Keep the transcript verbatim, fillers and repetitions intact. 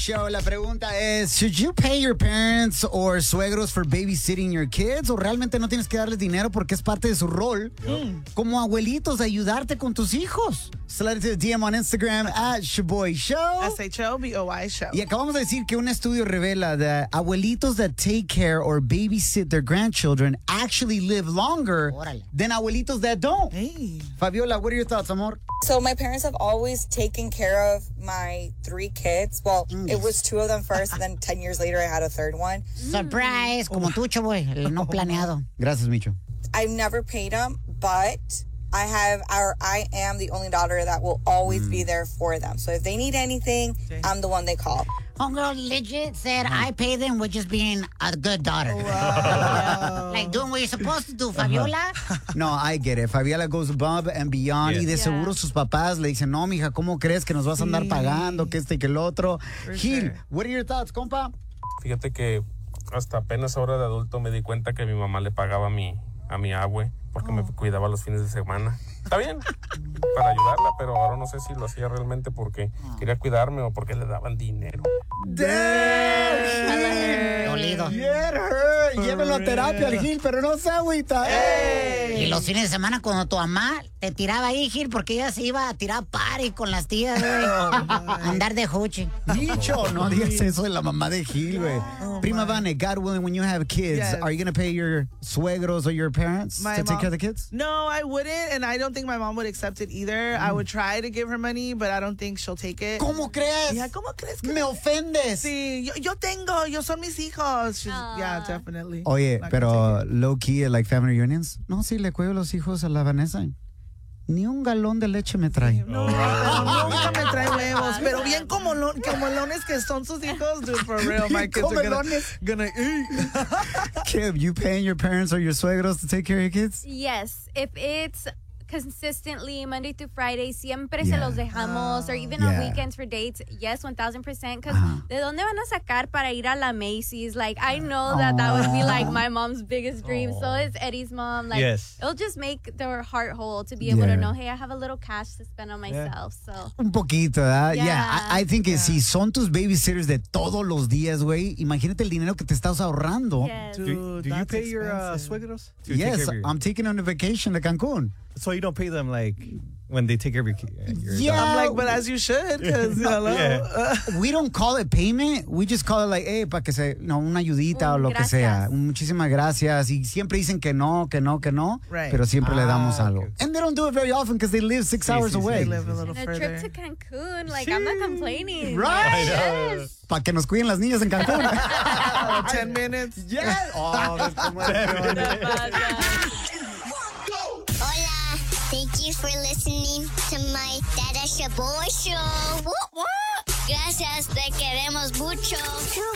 Show. La pregunta es, should you pay your parents or suegros for babysitting your kids? ¿O realmente no tienes que darles dinero porque es parte de su rol yep. como abuelitos de ayudarte con tus hijos? Slide it to the D M on Instagram at Shaboy Show. S H O B O Y Show. Y acabamos de decir que un estudio revela that abuelitos that take care or babysit their grandchildren actually live longer Órale. than abuelitos that don't. Hey. Fabiola, what are your thoughts, amor? So my parents have always taken care of my three kids. Well, mm. it was two of them first, and then ten years later I had a third one. Surprise, como tú, Chaboy, el no planeado. Gracias, Micho. I've never paid them, but I have our I am the only daughter that will always mm. be there for them. So if they need anything, okay. I'm the one they call. Homegirl legit said I pay them with just being a good daughter. Wow. Like doing what you're supposed to do, Fabiola. Uh-huh. No, I get it. Fabiola goes above and beyond. Yes. Y de yeah. seguro sus papás le dicen, no, mija, ¿cómo crees que nos vas a andar pagando? Que este y que el otro. For Gil, sure. what are your thoughts, compa? Fíjate que hasta apenas ahora de adulto me di cuenta que mi mamá le pagaba a mi, a mi abue porque oh. me cuidaba los fines de semana. Está bien, para ayudarla, pero ahora no sé si lo hacía realmente porque oh. quería cuidarme o porque le daban dinero. Dolido. Get her. Llévelo a terapia al Gil, pero no se agüita. Y los fines de semana cuando tu mamá te tiraba ahí, Gil, porque ella se iba a tirar party con las tías, güey. Oh, andar de huchi. Dicho, no digas eso de la mamá de Gil, güey. Oh, Prima Vane, God willing, when you have kids, yes. are you going to pay your suegros or your parents my to mom, take care of the kids? No, I wouldn't, and I don't think my mom would accept it either. Mm. I would try to give her money, but I don't think she'll take it. ¿Cómo crees? Yeah, ¿cómo crees que me ofendes? Sí, yo, yo tengo, yo son mis hijos. Yeah, definitely. Oye, Not pero low key, like family reunions, no, sí le cuido los hijos a la Vanessa. Ni un galón de leche me trae. No, no, nunca me trae huevos. Pero bien como lo, comelones que son sus hijos, dude, for real. My kids are gonna, gonna eat. Kib, you paying your parents or your suegros to take care of your kids? Yes. If it's consistently Monday through Friday, siempre yeah. se los dejamos, or even yeah. on weekends for dates, yes, one thousand percent, because uh-huh. ¿de dónde van a sacar para ir a la Macy's? Like, I know that that would be like my mom's biggest dream, so is Eddie's mom. Like, yes. it'll just make their heart whole to be able yeah. to know, hey, I have a little cash to spend on myself, yeah. so. Un poquito, ¿verdad? Yeah, yeah I, I think yeah. que si son tus babysitters de todos los días, güey, imagínate el dinero que te estás ahorrando. Yes. Dude, do, do you pay expensive. your uh, suegros? Yes, your... I'm taking on a vacation to Cancun. So you don't pay them like when they take care of your, your yeah, I'm like, but as you should, because yeah. we don't call it payment. We just call it like, hey, para que se, no, una ayudita um, o lo gracias. que sea. Muchísimas gracias. Y siempre dicen que no, que no, que no. Right. Pero siempre ah, le damos algo. Okay. And they don't do it very often because they live six sí, hours sí, away. They live a little and a further. trip to Cancun, like sí. I'm not complaining. Right? Yes. Para que nos cuiden las niñas en Cancún. oh, ten minutes. Yes. Oh, that's Thank you for listening to my Dada Shaboy Show. What, what? Gracias, te queremos mucho.